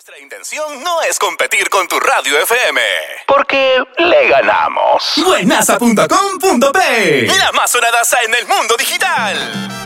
Nuestra intención no es competir con tu radio FM, porque le ganamos. Buenaza.com.pe, la más sonadaza en el mundo digital.